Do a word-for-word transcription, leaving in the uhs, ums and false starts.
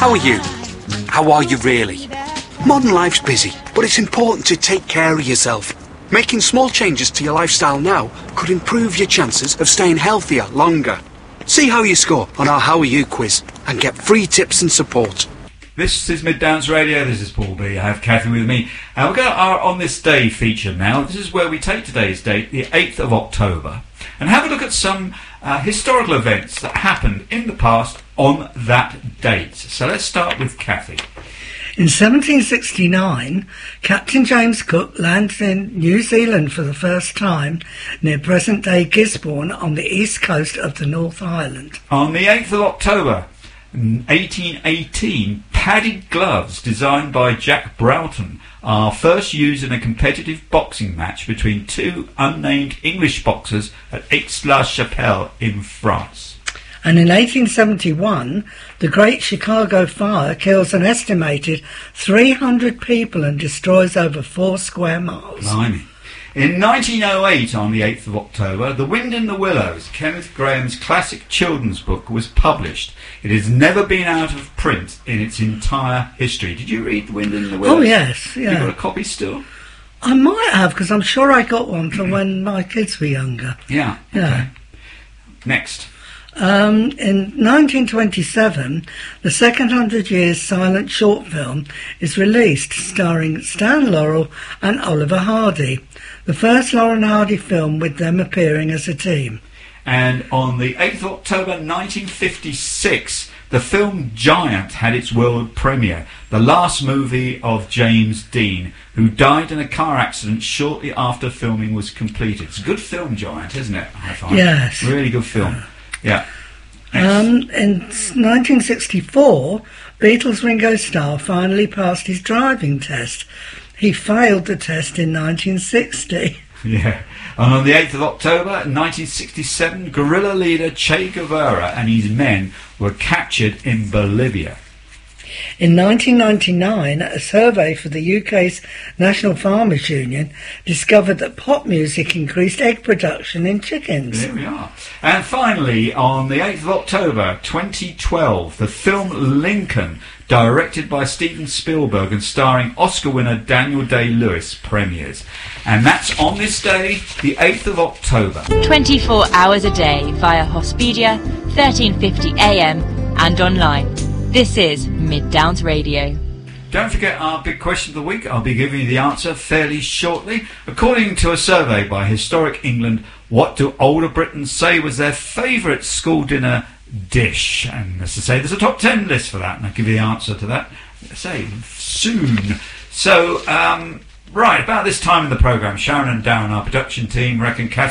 How are you? How are you really? Modern life's busy, but it's important to take care of yourself. Making small changes to your lifestyle now could improve your chances of staying healthier longer. See how you score on our How Are You quiz and get free tips and support. This is Mid Downs Radio. This is Paul B. I have Kathy with me. And we've got our On This Day feature now. This is where we take today's date, the eighth of October, and have a look at some uh, historical events that happened in the past on that date. So let's start with Kathy. In seventeen sixty-nine, Captain James Cook landed in New Zealand for the first time near present-day Gisborne on the east coast of the North Island. On the eighth of October, eighteen eighteen, padded gloves designed by Jack Broughton are first used in a competitive boxing match between two unnamed English boxers at Aix-la-Chapelle in France. And in eighteen seventy-one, the Great Chicago Fire kills an estimated three hundred people and destroys over four square miles. Blimey. In nineteen oh eight, on the eighth of October, The Wind in the Willows, Kenneth Grahame's classic children's book, was published. It has never been out of print in its entire history. Did you read The Wind in the Willows? Oh, yes. Yeah. You got a copy still? I might have, because I'm sure I got one from when my kids were younger. Yeah. Yeah. Okay. Next. Um, in nineteen twenty-seven, the second Hundred Years silent short film is released, starring Stan Laurel and Oliver Hardy, the first Laurel and Hardy film with them appearing as a team. And on the eighth of October nineteen fifty-six, the film Giant had its world premiere, the last movie of James Dean, who died in a car accident shortly after filming was completed. It's a good film, Giant, isn't it? I find. Yes. Really good film. Yeah. Um, in nineteen sixty-four, Beatles' Ringo Starr finally passed his driving test. He failed the test in nineteen sixty. Yeah. And on the eighth of October nineteen sixty-seven, guerrilla leader Che Guevara and his men were captured in Bolivia. In nineteen ninety-nine, a survey for the U K's National Farmers Union discovered that pop music increased egg production in chickens. There we are. And finally, on the eighth of October twenty twelve, the film Lincoln, directed by Steven Spielberg and starring Oscar winner Daniel Day-Lewis, premieres. And that's On This Day, the eighth of October. twenty-four hours a day via Hospedia, thirteen fifty A M and online. This is Mid Downs Radio. Don't forget our big question of the week. I'll be giving you the answer fairly shortly. According to a survey by Historic England, what do older Britons say was their favourite school dinner dish? And as I say, there's a top ten list for that, and I'll give you the answer to that, I say, soon. So, um, right, about this time in the programme, Sharon and Darren, our production team, reckon Kathy